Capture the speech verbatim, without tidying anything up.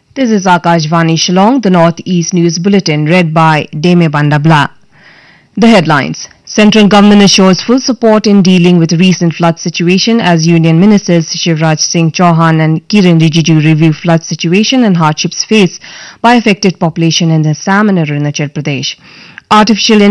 This is Akashvani Shillong, the Northeast News Bulletin, read by Deme Bandabla. The headlines. Central government assures full support in dealing with recent flood situation as Union Ministers Shivraj Singh Chauhan and Kiran Rijiju review flood situation and hardships faced by affected population in Assam and Arunachal Pradesh. Artificial